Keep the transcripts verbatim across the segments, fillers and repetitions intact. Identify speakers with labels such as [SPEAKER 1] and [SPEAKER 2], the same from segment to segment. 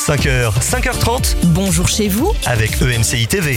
[SPEAKER 1] cinq heures, cinq heures trente.
[SPEAKER 2] Bonjour chez vous
[SPEAKER 1] avec E M C I T V.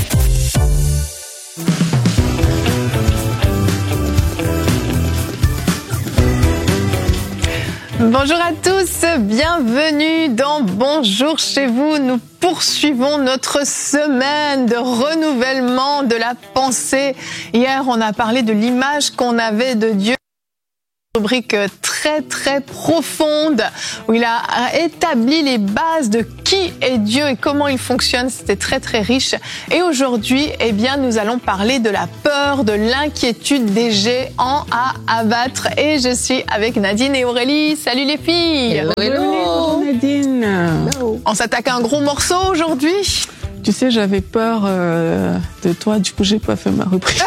[SPEAKER 3] Bonjour à tous, bienvenue dans Bonjour chez vous. Nous poursuivons notre semaine de renouvellement de la pensée. Hier, on a parlé de l'image qu'on avait de Dieu. Rubrique très très profonde où il a établi les bases de qui est Dieu et comment il fonctionne. C'était très très riche. Et aujourd'hui, eh bien, nous allons parler de la peur, de l'inquiétude des géants à abattre. Et je suis avec Nadine et Aurélie. Salut les filles.
[SPEAKER 4] Hello, hello. Nadine.
[SPEAKER 3] Hello. On s'attaque à un gros morceau aujourd'hui.
[SPEAKER 4] Tu sais, j'avais peur euh, de toi, du coup, j'ai pas fait ma rubrique.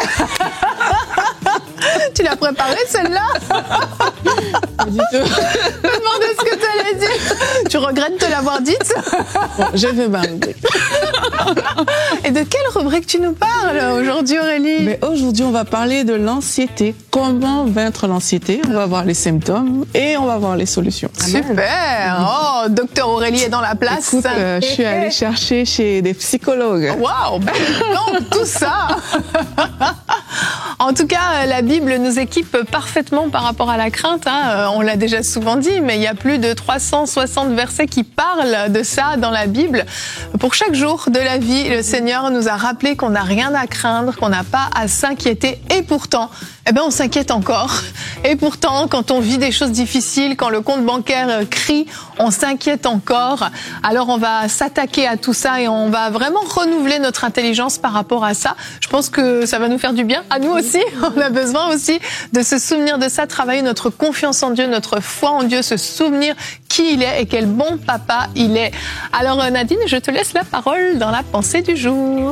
[SPEAKER 3] Tu l'as préparée celle-là?
[SPEAKER 4] Pas du tout.
[SPEAKER 3] Je me demandais ce que tu allais dire. Tu regrettes de l'avoir dite?
[SPEAKER 4] Bon, j'ai fait ma rubrique.
[SPEAKER 3] Et de quelle rubrique tu nous parles aujourd'hui, Aurélie?
[SPEAKER 4] Mais aujourd'hui, on va parler de l'anxiété. Comment vaincre l'anxiété? On va voir les symptômes et on va voir les solutions.
[SPEAKER 3] Super. Oh, docteur Aurélie est dans la place.
[SPEAKER 4] Écoute, euh, je suis allée chercher chez des psychologues.
[SPEAKER 3] Waouh, ben non, tout ça. En tout cas, la Bible nous équipe parfaitement par rapport à la crainte. Hein. On l'a déjà souvent dit, mais il y a plus de trois cent soixante versets qui parlent de ça dans la Bible. Pour chaque jour de la vie, le Seigneur nous a rappelé qu'on n'a rien à craindre, qu'on n'a pas à s'inquiéter. Et pourtant, eh ben, on s'inquiète encore. Et pourtant, quand on vit des choses difficiles, quand le compte bancaire crie, on s'inquiète encore. Alors, on va s'attaquer à tout ça et on va vraiment renouveler notre intelligence par rapport à ça. Je pense que ça va nous faire du bien. À nous aussi, on a besoin aussi de se souvenir de ça, travailler notre confiance en Dieu, notre foi en Dieu, se souvenir qui il est et quel bon papa il est. Alors, Nadine, je te laisse la parole dans la pensée du jour.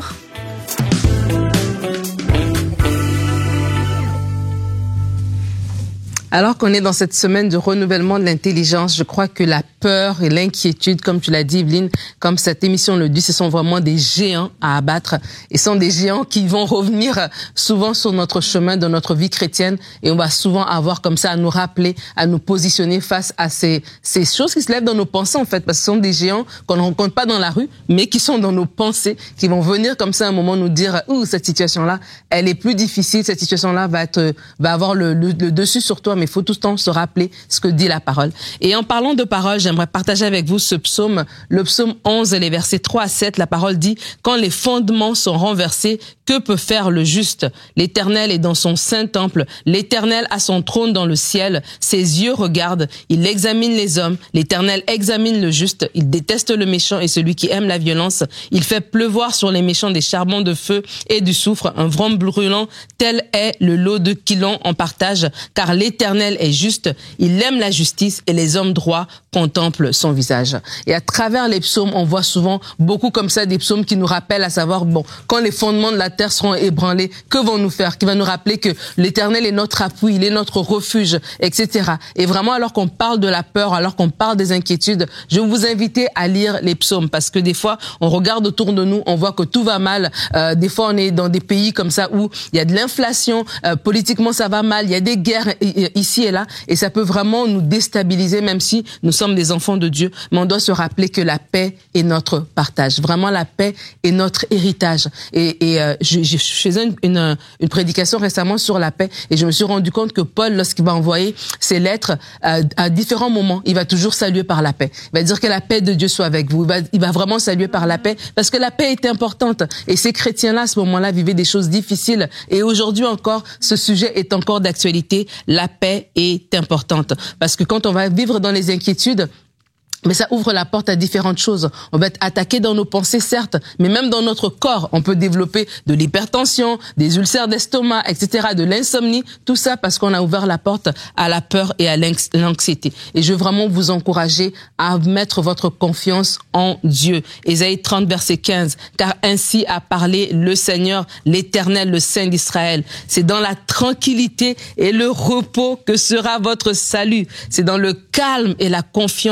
[SPEAKER 5] Alors qu'on est dans cette semaine de renouvellement de l'intelligence, je crois que la peur et l'inquiétude, comme tu l'as dit, Evelyne, comme cette émission le dit, ce sont vraiment des géants à abattre. Et ce sont des géants qui vont revenir souvent sur notre chemin de notre vie chrétienne. Et on va souvent avoir comme ça à nous rappeler, à nous positionner face à ces, ces choses qui se lèvent dans nos pensées, en fait. Parce que ce sont des géants qu'on ne rencontre pas dans la rue, mais qui sont dans nos pensées, qui vont venir comme ça à un moment nous dire, ouh, cette situation-là, elle est plus difficile, cette situation-là va être, va avoir le, le, le dessus sur toi. Mais il faut tout le temps se rappeler ce que dit la parole. Et en parlant de parole, j'aimerais partager avec vous ce psaume, le psaume onze, les versets trois à sept. La parole dit, quand les fondements sont renversés, que peut faire le juste? L'Éternel est dans son saint temple. L'Éternel a son trône dans le ciel. Ses yeux regardent. Il examine les hommes. L'Éternel examine le juste. Il déteste le méchant et celui qui aime la violence. Il fait pleuvoir sur les méchants des charbons de feu et du soufre, un vent brûlant. Tel est le lot de qui l'on en partage, car l'Éternel est juste. Il aime la justice et les hommes droits contemplent son visage. Et à travers les psaumes, on voit souvent beaucoup comme ça des psaumes qui nous rappellent à savoir, bon, quand les fondements de la terre seront ébranlés, que vont nous faire? Qui va nous rappeler que l'Éternel est notre appui, il est notre refuge, et cetera. Et vraiment, alors qu'on parle de la peur, alors qu'on parle des inquiétudes, je vais vous inviter à lire les psaumes parce que des fois, on regarde autour de nous, on voit que tout va mal. Euh, des fois, on est dans des pays comme ça où il y a de l'inflation, euh, politiquement ça va mal, il y a des guerres ici et là, et ça peut vraiment nous déstabiliser, même si nous sommes des enfants de Dieu. Mais on doit se rappeler que la paix est notre partage. Vraiment, la paix est notre héritage. Et, et euh, je, je faisais une, une, une prédication récemment sur la paix, et je me suis rendu compte que Paul, lorsqu'il va envoyer ses lettres, euh, à différents moments, il va toujours saluer par la paix. Il va dire que la paix de Dieu soit avec vous. Il va, il va vraiment saluer par la paix, parce que la paix est importante. Et ces chrétiens-là, à ce moment-là, vivaient des choses difficiles. Et aujourd'hui encore, ce sujet est encore d'actualité. La paix est importante. Parce que quand on va vivre dans les inquiétudes, mais ça ouvre la porte à différentes choses. On va être attaqué dans nos pensées, certes, mais même dans notre corps, on peut développer de l'hypertension, des ulcères d'estomac, et cetera, de l'insomnie, tout ça parce qu'on a ouvert la porte à la peur et à l'anxiété. Et je veux vraiment vous encourager à mettre votre confiance en Dieu. Ésaïe trente, verset quinze, car ainsi a parlé le Seigneur, l'Éternel, le Saint d'Israël. C'est dans la tranquillité et le repos que sera votre salut. C'est dans le calme et la confiance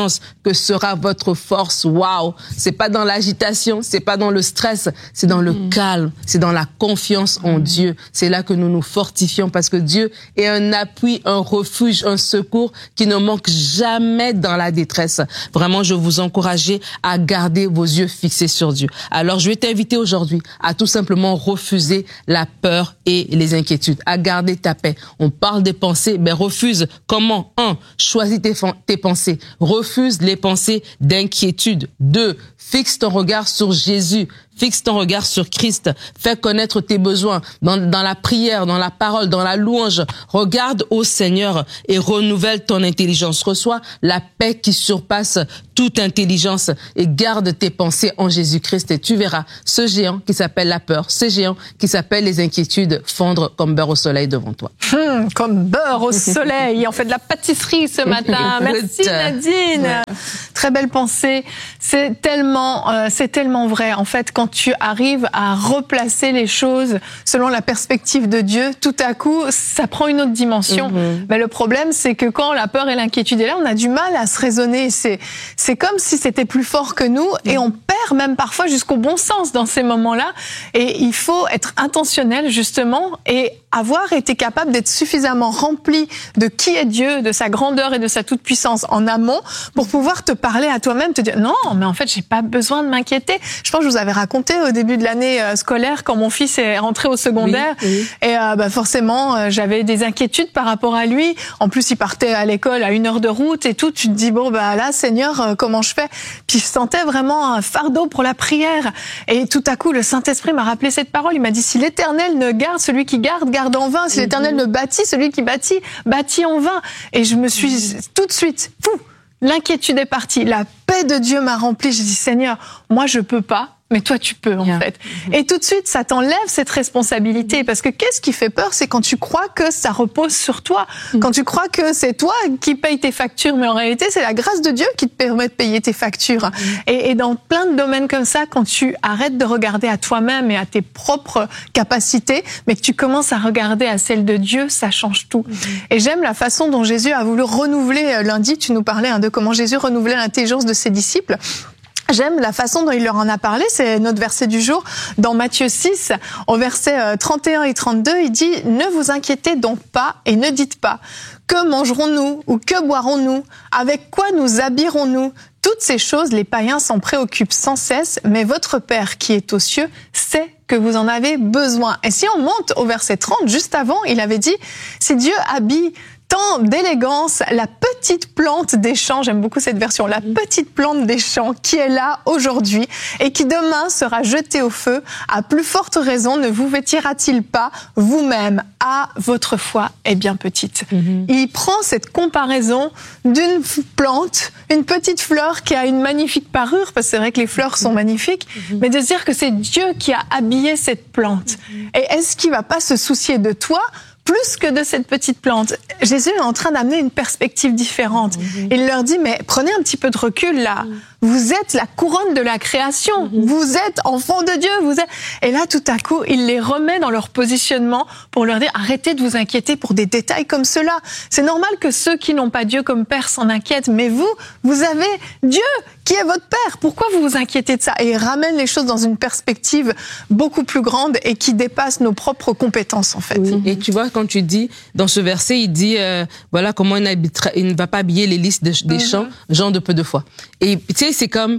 [SPEAKER 5] que sera votre force. Waouh! C'est pas dans l'agitation, c'est pas dans le stress, c'est dans le mmh. calme, c'est dans la confiance en mmh. Dieu. C'est là que nous nous fortifions parce que Dieu est un appui, un refuge, un secours qui ne manque jamais dans la détresse. Vraiment, je vous encourage à garder vos yeux fixés sur Dieu. Alors, je vais t'inviter aujourd'hui à tout simplement refuser la peur et les inquiétudes, à garder ta paix. On parle des pensées, mais refuse. Comment? Un, choisis tes, tes pensées. Refuse les pensées d'inquiétude. Deux, fixe ton regard sur Jésus. Fixe ton regard sur Christ. Fais connaître tes besoins dans, dans la prière, dans la parole, dans la louange. Regarde au Seigneur et renouvelle ton intelligence. Reçois la paix qui surpasse toute intelligence et garde tes pensées en Jésus-Christ et tu verras ce géant qui s'appelle la peur, ce géant qui s'appelle les inquiétudes fondre comme beurre au soleil devant toi.
[SPEAKER 3] Hum, comme beurre au soleil. On fait de la pâtisserie ce matin. Merci Nadine. Ouais. Très belle pensée. C'est tellement, euh, c'est tellement vrai. En fait, quand tu arrives à replacer les choses selon la perspective de Dieu, tout à coup, ça prend une autre dimension. Mm-hmm. Mais le problème, c'est que quand la peur et l'inquiétude est là, on a du mal à se raisonner. C'est, c'est comme si c'était plus fort que nous mm-hmm. et on perd même parfois jusqu'au bon sens dans ces moments-là. Et il faut être intentionnel, justement, et avoir été capable d'être suffisamment rempli de qui est Dieu, de sa grandeur et de sa toute-puissance en amont pour pouvoir te parler à toi-même, te dire non, mais en fait, j'ai pas besoin de m'inquiéter. Je pense que je vous avais raconté au début de l'année scolaire quand mon fils est rentré au secondaire oui, oui. et euh, bah forcément, euh, j'avais des inquiétudes par rapport à lui. En plus, il partait à l'école à une heure de route et tout. Tu te dis bon bah là, Seigneur, euh, comment je fais? Puis je sentais vraiment un fardeau pour la prière. Et tout à coup, le Saint-Esprit m'a rappelé cette parole. Il m'a dit si l'Éternel ne garde, celui qui garde, garde en vain. Si l'Éternel mm-hmm. ne bâtit, celui qui bâtit, bâtit en vain. Et je me suis mm-hmm. tout de suite, fou, l'inquiétude est partie. La paix de Dieu m'a rempli. J'ai dit Seigneur, moi je peux pas. Mais toi, tu peux, en yeah. fait. Mm-hmm. Et tout de suite, ça t'enlève cette responsabilité. Parce que qu'est-ce qui fait peur? C'est quand tu crois que ça repose sur toi. Mm-hmm. Quand tu crois que c'est toi qui payes tes factures. Mais en réalité, c'est la grâce de Dieu qui te permet de payer tes factures. Mm-hmm. Et, et dans plein de domaines comme ça, quand tu arrêtes de regarder à toi-même et à tes propres capacités, mais que tu commences à regarder à celles de Dieu, ça change tout. Mm-hmm. Et j'aime la façon dont Jésus a voulu renouveler, lundi, tu nous parlais hein, de comment Jésus renouvelait l'intelligence de ses disciples. J'aime la façon dont il leur en a parlé, c'est notre verset du jour. Dans Matthieu six, au verset trente et un et trente-deux, il dit « Ne vous inquiétez donc pas et ne dites pas « Que mangerons-nous ou que boirons-nous? Avec quoi nous habillerons-nous » Toutes ces choses, les païens s'en préoccupent sans cesse, mais votre Père qui est aux cieux sait que vous en avez besoin. Et si on monte au verset trente, juste avant, il avait dit « Si Dieu habille tant d'élégance, la petite plante des champs, j'aime beaucoup cette version, la petite plante des champs qui est là aujourd'hui et qui demain sera jetée au feu, à plus forte raison ne vous vêtira-t-il pas vous-même à votre foi est bien petite. Mm-hmm. Il prend cette comparaison d'une plante, une petite fleur qui a une magnifique parure, parce que c'est vrai que les fleurs sont magnifiques, mm-hmm. mais de se dire que c'est Dieu qui a habillé cette plante. Mm-hmm. Et est-ce qu'il va pas se soucier de toi plus que de cette petite plante? Jésus est en train d'amener une perspective différente. Mmh. Il leur dit, mais prenez un petit peu de recul là. Mmh. Vous êtes la couronne de la création. Mmh. Vous êtes enfants de Dieu. Vous êtes... Et là, tout à coup, il les remet dans leur positionnement pour leur dire, arrêtez de vous inquiéter pour des détails comme cela. C'est normal que ceux qui n'ont pas Dieu comme Père s'en inquiètent, mais vous, vous avez Dieu qui est votre Père. Pourquoi vous vous inquiétez de ça? Et il ramène les choses dans une perspective beaucoup plus grande et qui dépasse nos propres compétences, en fait.
[SPEAKER 5] Oui. Et tu vois, quand tu dis, dans ce verset, il dit, euh, voilà comment il, habitera, il ne va pas habiller les listes de, des mm-hmm. champs, gens de peu de foi. Et tu sais, c'est comme,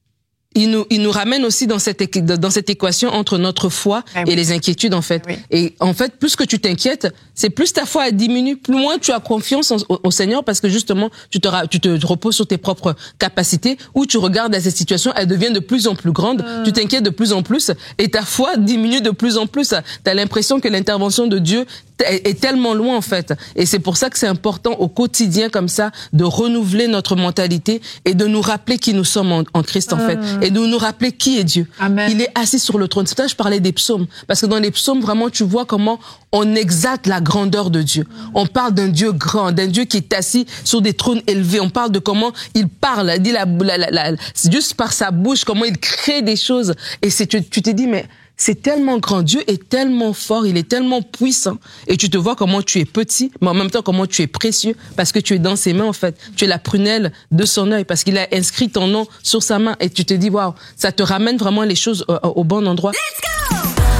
[SPEAKER 5] il nous, il nous ramène aussi dans cette, dans cette équation entre notre foi ah oui. et les inquiétudes, en fait. Oui. Et en fait, plus que tu t'inquiètes, c'est plus ta foi diminue, plus moins tu as confiance en, au, au Seigneur parce que justement, tu te, tu te reposes sur tes propres capacités ou tu regardes à cette situation, elle devient de plus en plus grande, mmh. tu t'inquiètes de plus en plus et ta foi diminue de plus en plus. Tu as l'impression que l'intervention de Dieu est tellement loin, en fait. Et c'est pour ça que c'est important au quotidien, comme ça, de renouveler notre mentalité et de nous rappeler qui nous sommes en, en Christ, en mmh. fait. Et de nous rappeler qui est Dieu. Amen. Il est assis sur le trône. C'est pour ça que je parlais des psaumes. Parce que dans les psaumes, vraiment, tu vois comment on exalte la grandeur de Dieu. Mmh. On parle d'un Dieu grand, d'un Dieu qui est assis sur des trônes élevés. On parle de comment il parle, il dit la, la, la, la, juste par sa bouche, comment il crée des choses. Et c'est, tu, tu te dis, mais c'est tellement grand. Dieu est tellement fort, il est tellement puissant. Et tu te vois comment tu es petit, mais en même temps comment tu es précieux, parce que tu es dans ses mains, en fait. Tu es la prunelle de son œil, parce qu'il a inscrit ton nom sur sa main. Et tu te dis, waouh, ça te ramène vraiment les choses au, au bon endroit. Let's go!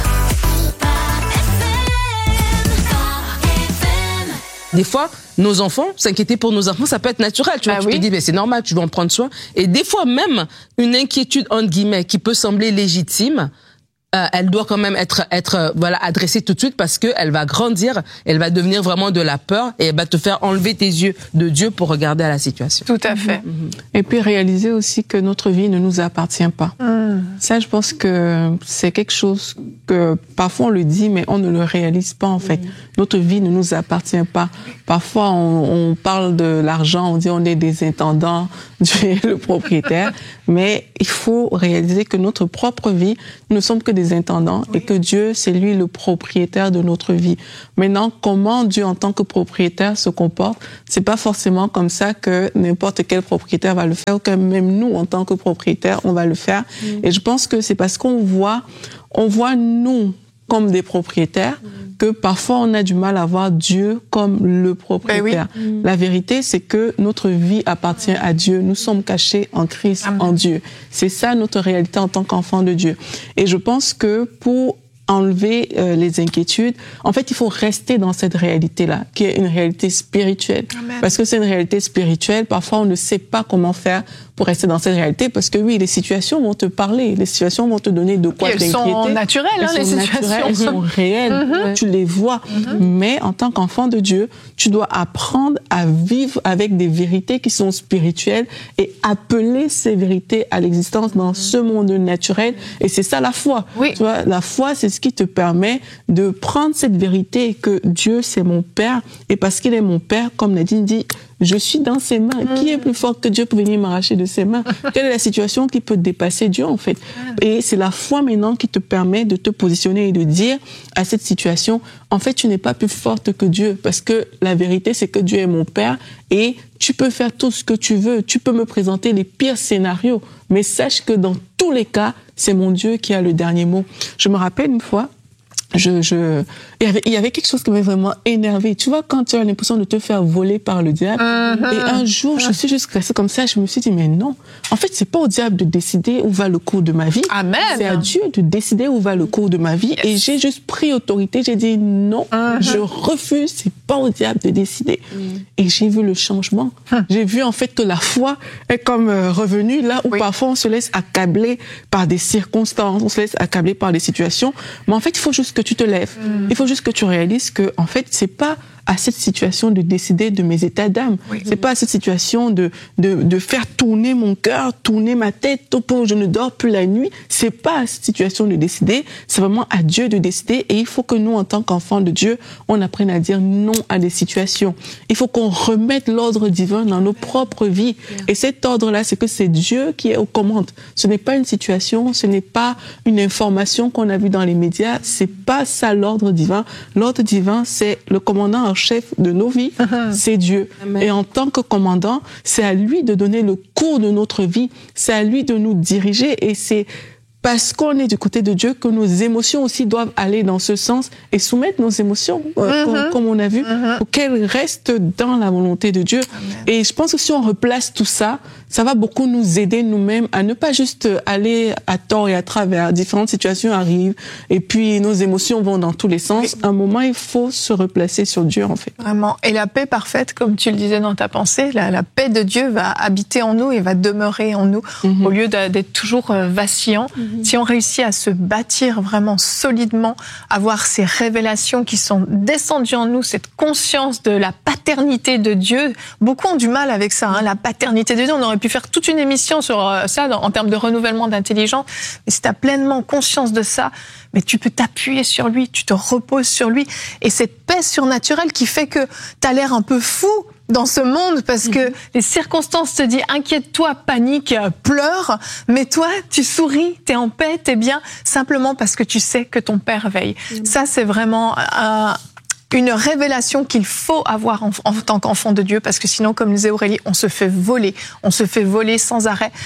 [SPEAKER 5] Des fois, nos enfants, s'inquiéter pour nos enfants, ça peut être naturel. Tu vois, ah tu oui. te dis, mais c'est normal, tu dois en prendre soin. Et des fois, même une inquiétude, entre guillemets, qui peut sembler légitime, euh, elle doit quand même être, être, euh, voilà, adressée tout de suite parce que elle va grandir, elle va devenir vraiment de la peur et elle va te faire enlever tes yeux de Dieu pour regarder à la situation.
[SPEAKER 3] Tout à fait.
[SPEAKER 4] Mm-hmm. Et puis réaliser aussi que notre vie ne nous appartient pas. Mm. Ça, je pense que c'est quelque chose que parfois on le dit, mais on ne le réalise pas en fait. Mm. Notre vie ne nous appartient pas. Parfois, on, on parle de l'argent, on dit on est des intendants, Dieu est le propriétaire, mais il faut réaliser que notre propre vie, nous ne sommes que des intendants oui. et que Dieu, c'est lui le propriétaire de notre vie. Maintenant, comment Dieu, en tant que propriétaire, se comporte, c'est pas forcément comme ça que n'importe quel propriétaire va le faire, ou que même nous, en tant que propriétaire, on va le faire. Mm. Et je pense que c'est parce qu'on voit, on voit nous comme des propriétaires, mmh. que parfois on a du mal à voir Dieu comme le propriétaire. Ben oui. mmh. La vérité, c'est que notre vie appartient à Dieu. Nous sommes cachés en Christ, Amen. En Dieu. C'est ça notre réalité en tant qu'enfant de Dieu. Et je pense que pour enlever euh, les inquiétudes, en fait, il faut rester dans cette réalité-là, qui est une réalité spirituelle. Amen. Parce que c'est une réalité spirituelle, parfois on ne sait pas comment faire pour rester dans cette réalité, parce que oui, les situations vont te parler, les situations vont te donner de quoi t'inquiéter.
[SPEAKER 3] Elles sont naturelles, hein,
[SPEAKER 4] elles
[SPEAKER 3] les
[SPEAKER 4] sont
[SPEAKER 3] situations.
[SPEAKER 4] Naturelles, elles sont réelles, mm-hmm. tu les vois. Mm-hmm. Mais en tant qu'enfant de Dieu, tu dois apprendre à vivre avec des vérités qui sont spirituelles et appeler ces vérités à l'existence dans mm-hmm. ce monde naturel. Et c'est ça la foi. Oui. Tu vois, la foi, c'est ce qui te permet de prendre cette vérité que Dieu, c'est mon Père, et parce qu'il est mon Père, comme Nadine dit, je suis dans ses mains. Mmh. Qui est plus fort que Dieu pour venir m'arracher de ses mains? Quelle est la situation qui peut dépasser Dieu, en fait? Et c'est la foi maintenant qui te permet de te positionner et de dire à cette situation, en fait, tu n'es pas plus forte que Dieu, parce que la vérité, c'est que Dieu est mon Père et tu peux faire tout ce que tu veux. Tu peux me présenter les pires scénarios, mais sache que dans tous les cas, c'est mon Dieu qui a le dernier mot. Je me rappelle une fois, Je, je, il y avait, il y avait quelque chose qui m'avait vraiment énervé. Tu vois, quand tu as l'impression de te faire voler par le diable. Uh-huh. Et un jour, je suis juste restée comme ça, je me suis dit, mais non. En fait, c'est pas au diable de décider où va le cours de ma vie.
[SPEAKER 3] Amen.
[SPEAKER 4] C'est à Dieu de décider où va le cours de ma vie. Yes. Et j'ai juste pris autorité. J'ai dit, non, uh-huh. je refuse. C'est pas au diable de décider. Mm. Et j'ai vu le changement. Huh. J'ai vu, en fait, que la foi est comme euh, revenue là où oui. parfois on se laisse accabler par des circonstances, on se laisse accabler par des situations. Mais en fait, il faut juste que tu te lèves. Mmh. Il faut juste que tu réalises que, en fait, c'est pas à cette situation de décider de mes états d'âme. Oui. C'est pas à cette situation de, de, de faire tourner mon cœur, tourner ma tête, pour je ne dors plus la nuit. C'est pas à cette situation de décider. C'est vraiment à Dieu de décider. Et il faut que nous, en tant qu'enfants de Dieu, on apprenne à dire non à des situations. Il faut qu'on remette l'ordre divin dans nos propres vies. Yeah. Et cet ordre-là, c'est que c'est Dieu qui est aux commandes. Ce n'est pas une situation, ce n'est pas une information qu'on a vue dans les médias. C'est pas ça l'ordre divin. L'ordre divin, c'est le commandant en chef de nos vies, uh-huh. c'est Dieu. Amen. Et en tant que commandant, c'est à lui de donner le cours de notre vie, c'est à lui de nous diriger, et c'est parce qu'on est du côté de Dieu que nos émotions aussi doivent aller dans ce sens et soumettre nos émotions, euh, uh-huh. comme, comme on a vu, uh-huh. pour qu'elles restent dans la volonté de Dieu. Amen. Et je pense que si on replace tout ça, ça va beaucoup nous aider nous-mêmes à ne pas juste aller à tort et à travers. Différentes situations arrivent et puis nos émotions vont dans tous les sens. Oui. À un moment, il faut se replacer sur Dieu, en fait.
[SPEAKER 3] Vraiment. Et la paix parfaite, comme tu le disais dans ta pensée, la, la paix de Dieu va habiter en nous et va demeurer en nous, mm-hmm. au lieu d'être toujours vacillant. Mm-hmm. Si on réussit à se bâtir vraiment solidement, avoir ces révélations qui sont descendues en nous, cette conscience de la paternité de Dieu, beaucoup ont du mal avec ça, hein, la paternité de Dieu. On aurait pu faire toute une émission sur ça en termes de renouvellement d'intelligence. Mais si tu as pleinement conscience de ça, mais tu peux t'appuyer sur lui, tu te reposes sur lui. Et cette paix surnaturelle qui fait que tu as l'air un peu fou dans ce monde parce que mmh. les circonstances te disent inquiète-toi, panique, pleure, mais toi tu souris, t'es en paix, t'es bien, simplement parce que tu sais que ton Père veille. Mmh. Ça, c'est vraiment euh, une révélation qu'il faut avoir en, en tant qu'enfant de Dieu, parce que sinon, comme disait Aurélie, on se fait voler, on se fait voler sans arrêt.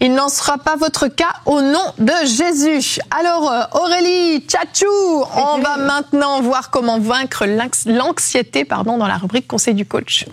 [SPEAKER 3] Il n'en sera pas votre cas au nom de Jésus. Alors Aurélie, tchatchou, on va maintenant voir comment vaincre l'anxiété pardon, dans la rubrique Conseil du coach.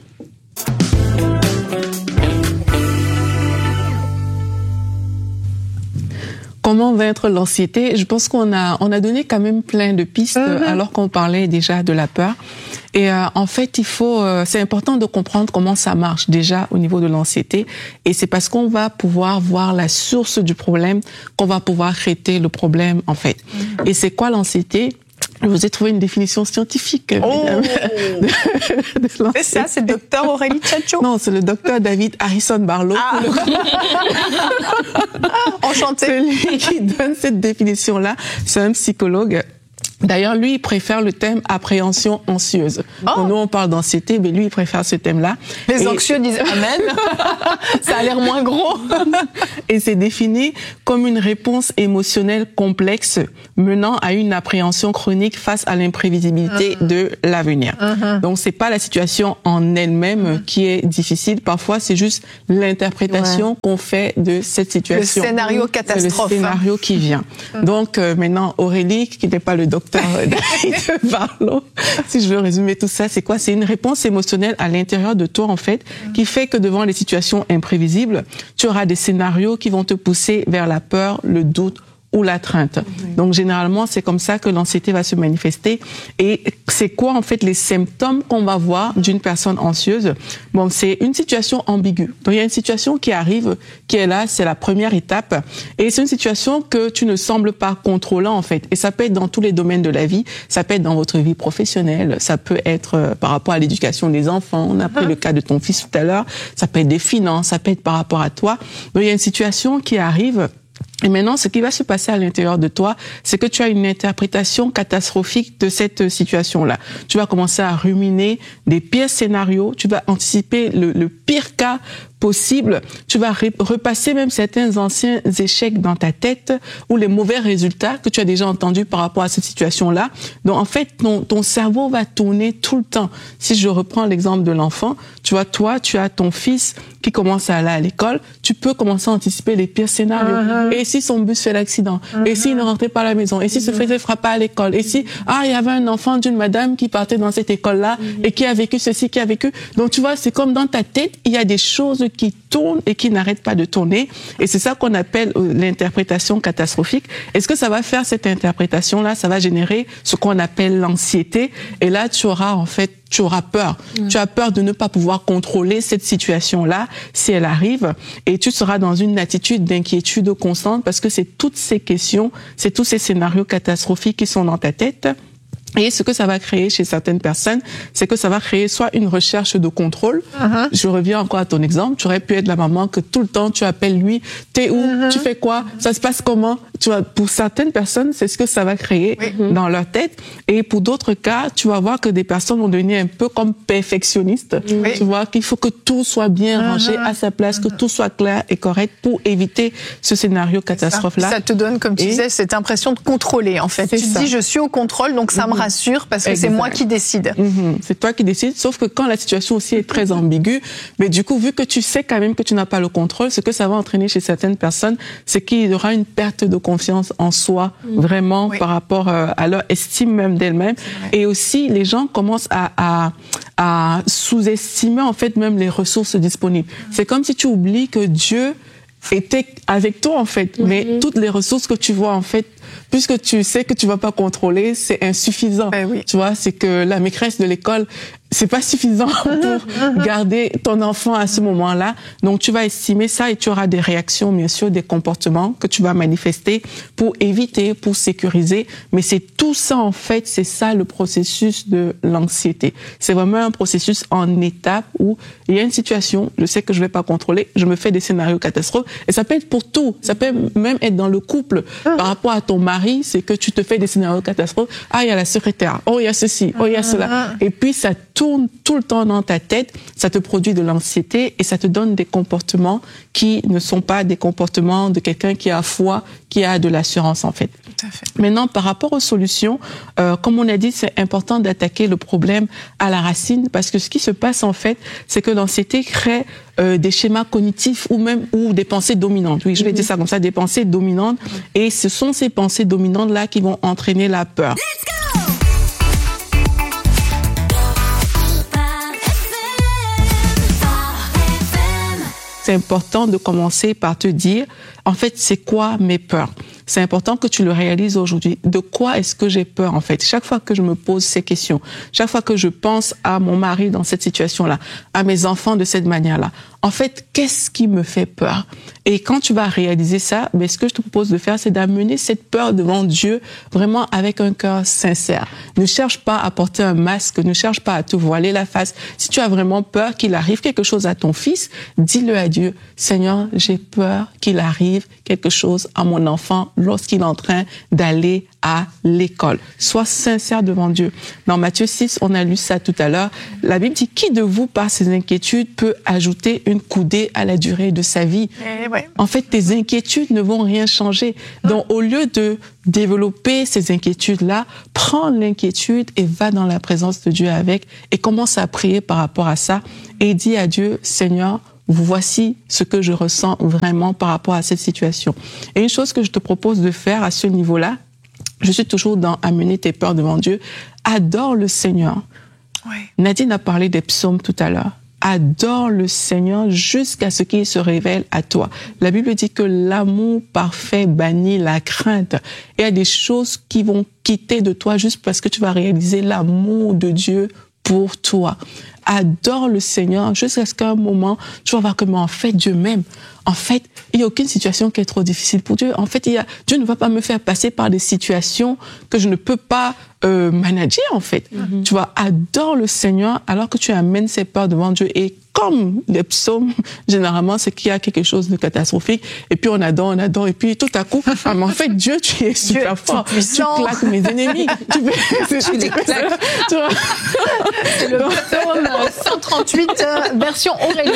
[SPEAKER 4] Comment vaincre l'anxiété? Je pense qu'on a on a donné quand même plein de pistes mm-hmm. alors qu'on parlait déjà de la peur. Et euh, en fait, il faut euh, c'est important de comprendre comment ça marche déjà au niveau de l'anxiété. Et c'est parce qu'on va pouvoir voir la source du problème qu'on va pouvoir traiter le problème en fait. Mm-hmm. Et c'est quoi l'anxiété? Je vous ai trouvé une définition scientifique.
[SPEAKER 3] Oh. de, de c'est ça, c'est le docteur Aurélie Tchatchou?
[SPEAKER 4] Non, c'est le docteur David Harrison Barlow. Ah.
[SPEAKER 3] Enchanté.
[SPEAKER 4] Celui qui donne cette définition-là, c'est un psychologue. D'ailleurs, lui, il préfère le thème appréhension anxieuse. Oh. Donc, nous, on parle d'anxiété, mais lui, il préfère ce thème-là.
[SPEAKER 3] Les et... anxieux disent amen. Ça a l'air moins gros.
[SPEAKER 4] Et c'est défini comme une réponse émotionnelle complexe menant à une appréhension chronique face à l'imprévisibilité uh-huh. de l'avenir. Uh-huh. Donc, c'est pas la situation en elle-même uh-huh. qui est difficile. Parfois, c'est juste l'interprétation ouais. qu'on fait de cette situation.
[SPEAKER 3] Le scénario catastrophe.
[SPEAKER 4] Le scénario qui vient. Uh-huh. Donc, euh, maintenant, Aurélie, qui n'est pas le docteur David Barlow, si je veux résumer tout ça, c'est quoi? C'est une réponse émotionnelle à l'intérieur de toi, en fait, qui fait que devant les situations imprévisibles, tu auras des scénarios qui vont te pousser vers la peur, le doute ou la crainte. Oui. Donc, généralement, c'est comme ça que l'anxiété va se manifester. Et c'est quoi, en fait, les symptômes qu'on va voir d'une personne anxieuse? Bon, c'est une situation ambiguë. Donc, il y a une situation qui arrive, qui est là, c'est la première étape. Et c'est une situation que tu ne sembles pas contrôlant, en fait. Et ça peut être dans tous les domaines de la vie. Ça peut être dans votre vie professionnelle. Ça peut être euh, par rapport à l'éducation des enfants. On a pris le cas de ton fils tout à l'heure. Ça peut être des finances. Ça peut être par rapport à toi. Donc, il y a une situation qui arrive. Et maintenant, ce qui va se passer à l'intérieur de toi, c'est que tu as une interprétation catastrophique de cette situation-là. Tu vas commencer à ruminer des pires scénarios, tu vas anticiper le, le pire cas possible, tu vas repasser même certains anciens échecs dans ta tête ou les mauvais résultats que tu as déjà entendus par rapport à cette situation-là. Donc, en fait, ton, ton cerveau va tourner tout le temps. Si je reprends l'exemple de l'enfant, tu vois, toi, tu as ton fils qui commence à aller à l'école, tu peux commencer à anticiper les pires scénarios. Uh-huh. Et si son bus fait l'accident? Uh-huh. Et s'il ne rentrait pas à la maison? Et s'il uh-huh. se faisait frapper à l'école? Et si, ah, il y avait un enfant d'une madame qui partait dans cette école-là uh-huh. et qui a vécu ceci, qui a vécu. Donc, tu vois, c'est comme dans ta tête, il y a des choses qui tournent et qui n'arrêtent pas de tourner. Et c'est ça qu'on appelle l'interprétation catastrophique. Est-ce que ça va faire cette interprétation-là? Ça va générer ce qu'on appelle l'anxiété. Et là, tu auras, en fait, tu auras peur. Mmh. Tu as peur de ne pas pouvoir contrôler cette situation-là si elle arrive. Et tu seras dans une attitude d'inquiétude constante parce que c'est toutes ces questions, c'est tous ces scénarios catastrophiques qui sont dans ta tête. Et ce que ça va créer chez certaines personnes, c'est que ça va créer soit une recherche de contrôle. Uh-huh. Je reviens encore à ton exemple. Tu aurais pu être la maman que tout le temps tu appelles lui. T'es où? Uh-huh. Tu fais quoi? Ça se passe comment? Tu vois, pour certaines personnes, c'est ce que ça va créer oui. dans leur tête. Et pour d'autres cas, tu vas voir que des personnes vont devenir un peu comme perfectionnistes. Oui. Tu vois qu'il faut que tout soit bien uh-huh. rangé à sa place, uh-huh. que tout soit clair et correct pour éviter ce scénario catastrophe-là.
[SPEAKER 3] Ça, ça te donne, comme tu et disais, cette impression de contrôler, en fait. Tu te dis, je suis au contrôle, donc ça mm-hmm. me rassure parce que exact. C'est moi qui décide.
[SPEAKER 4] Mm-hmm. C'est toi qui décides, sauf que quand la situation aussi est très ambiguë, mais du coup, vu que tu sais quand même que tu n'as pas le contrôle, ce que ça va entraîner chez certaines personnes, c'est qu'il y aura une perte de confiance en soi, mm. vraiment, oui. par rapport à leur estime même d'elle-même. Et aussi, les gens commencent à, à, à sous-estimer, en fait, même les ressources disponibles. Mm. C'est comme si tu oublies que Dieu était avec toi, en fait. Mm-hmm. Mais toutes les ressources que tu vois, en fait, puisque tu sais que tu vas pas contrôler, c'est insuffisant. Ben oui. Tu vois, c'est que la maîtresse de l'école, c'est pas suffisant pour garder ton enfant à ce moment-là. Donc, tu vas estimer ça et tu auras des réactions, bien sûr, des comportements que tu vas manifester pour éviter, pour sécuriser. Mais c'est tout ça, en fait, c'est ça le processus de l'anxiété. C'est vraiment un processus en étapes où il y a une situation, je sais que je vais pas contrôler, je me fais des scénarios catastrophes. Et ça peut être pour tout. Ça peut même être dans le couple. Par rapport à ton mari, c'est que tu te fais des scénarios catastrophes. Ah, il y a la secrétaire. Oh, il y a ceci. Oh, il y a cela. Et puis, ça tourne tout le temps dans ta tête, ça te produit de l'anxiété et ça te donne des comportements qui ne sont pas des comportements de quelqu'un qui a foi, qui a de l'assurance en fait.
[SPEAKER 3] Tout à fait.
[SPEAKER 4] Maintenant, par rapport aux solutions, euh, comme on a dit, c'est important d'attaquer le problème à la racine parce que ce qui se passe en fait, c'est que l'anxiété crée euh, des schémas cognitifs ou même ou des pensées dominantes. Oui, je vais dire ça comme ça, des pensées dominantes. Et ce sont ces pensées dominantes-là qui vont entraîner la peur. C'est important de commencer par te dire, en fait, c'est quoi mes peurs? C'est important que tu le réalises aujourd'hui. De quoi est-ce que j'ai peur, en fait? Chaque fois que je me pose ces questions, chaque fois que je pense à mon mari dans cette situation-là, à mes enfants de cette manière-là, en fait, qu'est-ce qui me fait peur? Et quand tu vas réaliser ça, ben, ce que je te propose de faire, c'est d'amener cette peur devant Dieu vraiment avec un cœur sincère. Ne cherche pas à porter un masque, ne cherche pas à te voiler la face. Si tu as vraiment peur qu'il arrive quelque chose à ton fils, dis-le à Dieu. Seigneur, j'ai peur qu'il arrive quelque chose à mon enfant lorsqu'il est en train d'aller à l'école. Sois sincère devant Dieu. Dans Matthieu six, on a lu ça tout à l'heure. La Bible dit, qui de vous, par ses inquiétudes, peut ajouter une coudée à la durée de sa vie?
[SPEAKER 3] Et ouais.
[SPEAKER 4] En fait, tes inquiétudes ne vont rien changer. Donc, au lieu de développer ces inquiétudes-là, prends l'inquiétude et va dans la présence de Dieu avec et commence à prier par rapport à ça et dis à Dieu, Seigneur, voici ce que je ressens vraiment par rapport à cette situation. Et une chose que je te propose de faire à ce niveau-là, je suis toujours dans amener tes peurs devant Dieu. Adore le Seigneur.
[SPEAKER 3] Ouais.
[SPEAKER 4] Nadine a parlé des psaumes tout à l'heure. Adore le Seigneur jusqu'à ce qu'il se révèle à toi. La Bible dit que l'amour parfait bannit la crainte. Il y a des choses qui vont quitter de toi juste parce que tu vas réaliser l'amour de Dieu pour toi. Adore le Seigneur jusqu'à ce qu'à un moment, tu vas voir que, mais en fait, Dieu m'aime. En fait, il n'y a aucune situation qui est trop difficile pour Dieu. En fait, il y a, Dieu ne va pas me faire passer par des situations que je ne peux pas euh, manager, en fait. Mm-hmm. Tu vois, adore le Seigneur alors que tu amènes ses peurs devant Dieu. Et comme les psaumes, généralement, c'est qu'il y a quelque chose de catastrophique. Et puis on adore, on adore. Et puis tout à coup, ah, mais en fait, Dieu, tu es super Dieu, fort. Tu claques mes ennemis. Tu, fais, tu les claques. Tu vois.
[SPEAKER 3] C'est le psaume cent trente-huit, euh, version Aurélie.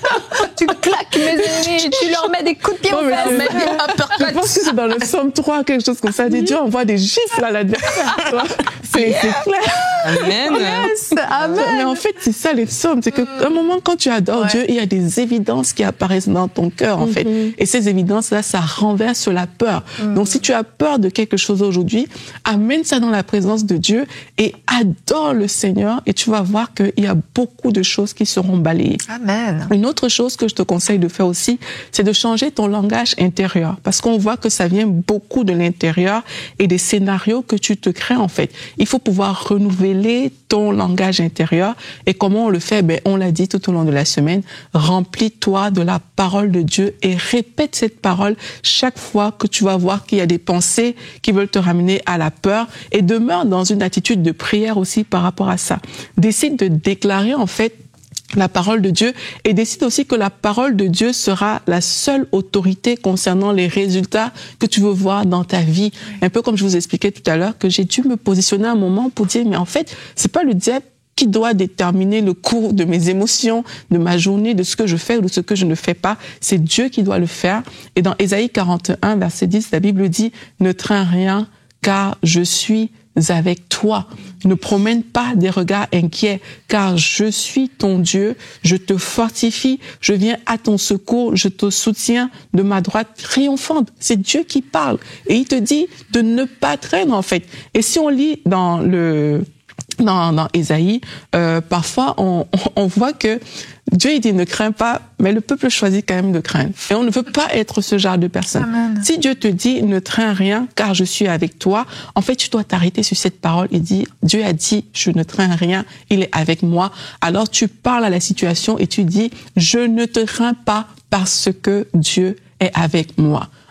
[SPEAKER 3] Tu claques mes ennemis, tu leur mets des coups de pied
[SPEAKER 4] non,
[SPEAKER 3] au fesses.
[SPEAKER 4] Je pense que c'est dans le psaume trois, quelque chose comme ça. Dieu envoie des gifles à l'adversaire. C'est yeah. clair.
[SPEAKER 5] Amen.
[SPEAKER 3] Yes, amen.
[SPEAKER 4] Mais en fait, c'est ça les psaumes. C'est qu'à un moment, quand tu adores ouais. Dieu, il y a des évidences qui apparaissent dans ton cœur, en mm-hmm. fait. Et ces évidences-là, ça renverse la peur. Mm-hmm. Donc, si tu as peur de quelque chose aujourd'hui, amène ça dans la présence de Dieu et adore le Seigneur et tu vas voir qu'il y a beaucoup de choses qui seront balayées.
[SPEAKER 3] Amen.
[SPEAKER 4] Une autre chose que je te conseille de faire aussi, c'est de changer ton langage intérieur. Parce qu'on voit que ça vient beaucoup de l'intérieur et des scénarios que tu te crées, en fait. Il faut pouvoir renouveler ton langage intérieur. Et comment on le fait? Ben, on l'a dit tout au long de la semaine. Remplis-toi de la parole de Dieu et répète cette parole chaque fois que tu vas voir qu'il y a des pensées qui veulent te ramener à la peur et demeure dans une attitude de prière aussi par rapport à ça. Décide de déclarer, en fait, la parole de Dieu et décide aussi que la parole de Dieu sera la seule autorité concernant les résultats que tu veux voir dans ta vie. Un peu comme je vous expliquais tout à l'heure que j'ai dû me positionner un moment pour dire mais en fait, c'est pas le diable qui doit déterminer le cours de mes émotions, de ma journée, de ce que je fais ou de ce que je ne fais pas. C'est Dieu qui doit le faire. Et dans Ésaïe quarante et un, verset dix, la Bible dit « Ne crains rien, car je suis avec toi. Ne promène pas des regards inquiets, car je suis ton Dieu, je te fortifie, je viens à ton secours, je te soutiens de ma droite triomphante. » C'est Dieu qui parle. Et il te dit de ne pas traîner, en fait. Et si on lit dans le... Dans, dans Ésaïe, euh, parfois on, on voit que Dieu il dit ne crains pas, mais le peuple choisit quand même de craindre. Et on ne veut pas être ce genre de personne. Amen. Si Dieu te dit ne crains rien, car je suis avec toi, en fait tu dois t'arrêter sur cette parole et dire Dieu a dit je ne crains rien, il est avec moi. Alors tu parles à la situation et tu dis je ne te crains pas parce que Dieu est avec moi.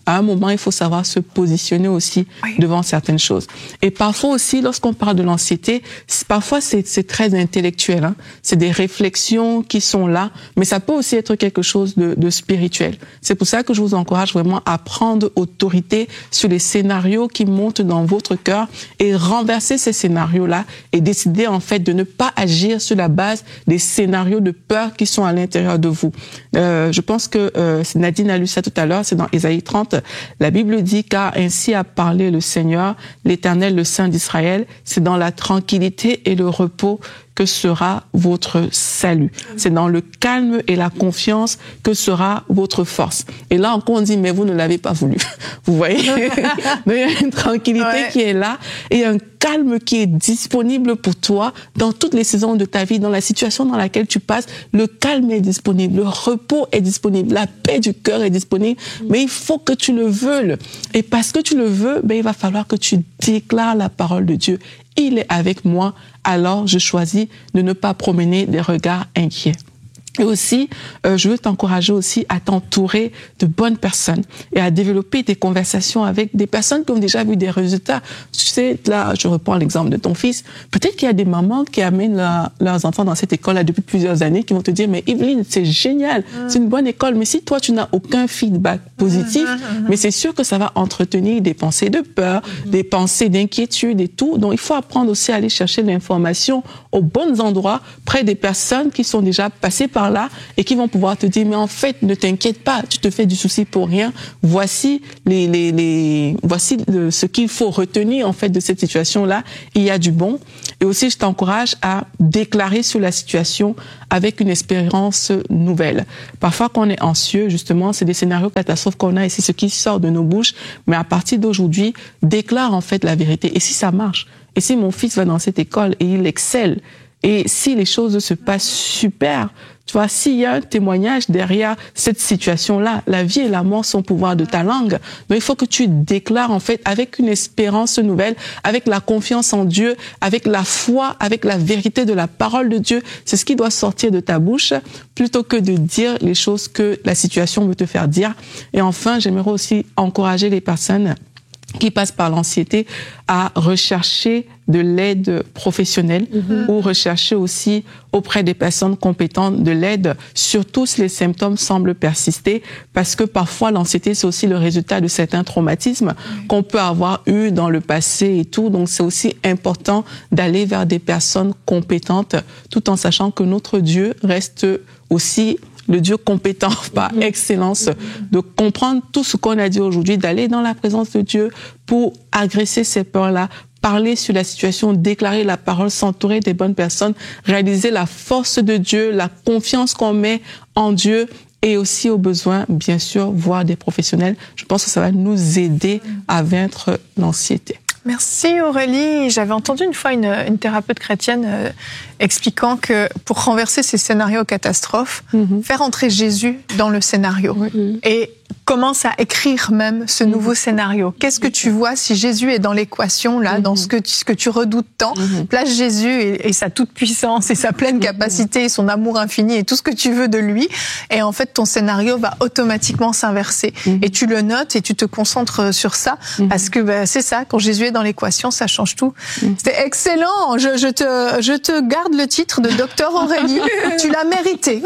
[SPEAKER 4] à un moment, il faut savoir se positionner aussi oui. devant certaines choses. Et parfois aussi, lorsqu'on parle de l'anxiété, parfois c'est, c'est très intellectuel. Hein. C'est des réflexions qui sont là, mais ça peut aussi être quelque chose de, de spirituel. C'est pour ça que je vous encourage vraiment à prendre autorité sur les scénarios qui montent dans votre cœur et renverser ces scénarios-là et décider en fait de ne pas agir sur la base des scénarios de peur qui sont à l'intérieur de vous. Euh, je pense que euh, Nadine a lu ça tout à l'heure, c'est dans Ésaïe trente. La Bible dit, car ainsi a parlé le Seigneur, l'Éternel, le Saint d'Israël, c'est dans la tranquillité et le repos que sera votre salut. C'est dans le calme et la confiance que sera votre force. Et là encore, on dit, mais vous ne l'avez pas voulu. Vous voyez? Mais il y a une tranquillité ouais. qui est là et un calme qui est disponible pour toi dans toutes les saisons de ta vie, dans la situation dans laquelle tu passes. Le calme est disponible, le repos est disponible, la paix du cœur est disponible, mais il faut que tu le veuilles. Et parce que tu le veux, ben, il va falloir que tu déclares la parole de Dieu. Il est avec moi, alors je choisis de ne pas promener des regards inquiets. Et aussi, euh, je veux t'encourager aussi à t'entourer de bonnes personnes et à développer des conversations avec des personnes qui ont déjà vu des résultats. Tu sais, là, je reprends l'exemple de ton fils. Peut-être qu'il y a des mamans qui amènent la, leurs enfants dans cette école-là depuis plusieurs années qui vont te dire, mais Evelyne, c'est génial, mmh. c'est une bonne école. Mais si toi, tu n'as aucun feedback positif, mmh. mais c'est sûr que ça va entretenir des pensées de peur, mmh. des pensées d'inquiétude et tout. Donc, il faut apprendre aussi à aller chercher l'information aux bons endroits, près des personnes qui sont déjà passées par là et qui vont pouvoir te dire, mais en fait, ne t'inquiète pas, tu te fais du souci pour rien. Voici les, les, les, voici le, ce qu'il faut retenir, en fait, de cette situation-là. Il y a du bon. Et aussi, je t'encourage à déclarer sur la situation avec une espérance nouvelle. Parfois, quand on est anxieux, justement, c'est des scénarios catastrophes qu'on a et c'est ce qui sort de nos bouches. Mais à partir d'aujourd'hui, déclare, en fait, la vérité. Et si ça marche? Et si mon fils va dans cette école et il excelle? Et si les choses se passent super, tu vois, s'il y a un témoignage derrière cette situation-là, la vie et la mort sont au pouvoir de ta langue. Donc, il faut que tu déclares, en fait, avec une espérance nouvelle, avec la confiance en Dieu, avec la foi, avec la vérité de la parole de Dieu. C'est ce qui doit sortir de ta bouche, plutôt que de dire les choses que la situation veut te faire dire. Et enfin, j'aimerais aussi encourager les personnes qui passent par l'anxiété à rechercher de l'aide professionnelle mmh. ou rechercher aussi auprès des personnes compétentes de l'aide, surtout si les symptômes semblent persister, parce que parfois l'anxiété c'est aussi le résultat de certains traumatismes mmh. qu'on peut avoir eu dans le passé et tout, donc c'est aussi important d'aller vers des personnes compétentes tout en sachant que notre Dieu reste aussi le Dieu compétent par mmh. excellence, de comprendre tout ce qu'on a dit aujourd'hui, d'aller dans la présence de Dieu pour agresser ces peurs-là, parler sur la situation, déclarer la parole, s'entourer des bonnes personnes, réaliser la force de Dieu, la confiance qu'on met en Dieu et aussi au besoin, bien sûr, voir des professionnels. Je pense que ça va nous aider à vaincre l'anxiété.
[SPEAKER 3] Merci Aurélie. J'avais entendu une fois une, une thérapeute chrétienne euh, expliquant que pour renverser ces scénarios catastrophes, mm-hmm. faire entrer Jésus dans le scénario mm-hmm. et commence à écrire même ce nouveau mmh. scénario. Qu'est-ce que tu vois si Jésus est dans l'équation, là, mmh. dans ce que, tu, ce que tu redoutes tant? mmh. Place Jésus et, et sa toute-puissance et sa pleine capacité, et son amour infini et tout ce que tu veux de lui. Et en fait, ton scénario va automatiquement s'inverser. Mmh. Et tu le notes et tu te concentres sur ça mmh. parce que bah, c'est ça, quand Jésus est dans l'équation, ça change tout. Mmh. C'était excellent. Je, je, te, je te garde le titre de docteur Aurélie. Tu l'as mérité.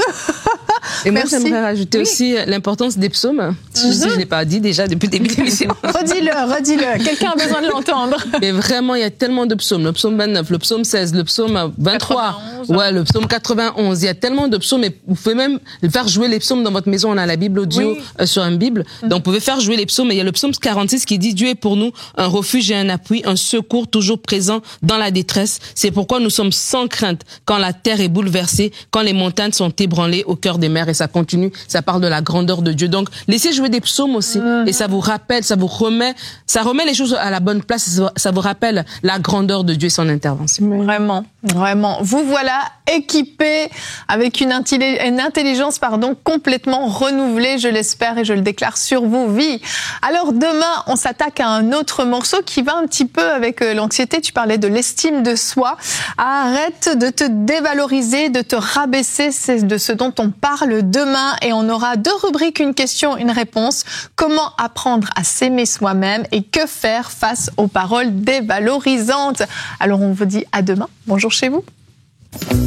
[SPEAKER 5] Et moi,
[SPEAKER 3] Merci.
[SPEAKER 5] J'aimerais rajouter oui. aussi l'importance des psaumes. Mm-hmm. Si je ne l'ai pas dit déjà depuis le début de l'émission.
[SPEAKER 3] Redis-le, redis-le. Quelqu'un a besoin de l'entendre.
[SPEAKER 5] Mais vraiment, il y a tellement de psaumes. Le psaume vingt-neuf, le psaume seize, le psaume vingt-trois. quatre-vingt-onze. Ouais, le psaume quatre-vingt-onze. Il y a tellement de psaumes. Et vous pouvez même faire jouer les psaumes dans votre maison. On a la Bible audio oui. euh, sur une Bible. Mm-hmm. Donc, vous pouvez faire jouer les psaumes. Et il y a le psaume quarante-six qui dit, Dieu est pour nous un refuge et un appui, un secours toujours présent dans la détresse. C'est pourquoi nous sommes sans crainte quand la terre est bouleversée, quand les montagnes sont ébranlées au cœur des mers. Et ça continue. Ça parle de la grandeur de Dieu. Donc, laissez jouer des psaumes aussi. Mmh. Et ça vous rappelle, ça vous remet, ça remet les choses à la bonne place. Ça vous rappelle la grandeur de Dieu et son intervention.
[SPEAKER 3] Vraiment. Vraiment, vous voilà équipé avec une, intelli- une intelligence pardon, complètement renouvelée, je l'espère et je le déclare sur vos vies. Alors demain, on s'attaque à un autre morceau qui va un petit peu avec l'anxiété. Tu parlais de l'estime de soi. Arrête de te dévaloriser, de te rabaisser, c'est de ce dont on parle demain. Et on aura deux rubriques, une question, une réponse. Comment apprendre à s'aimer soi-même et que faire face aux paroles dévalorisantes. Alors on vous dit à demain. Bonjour chez vous.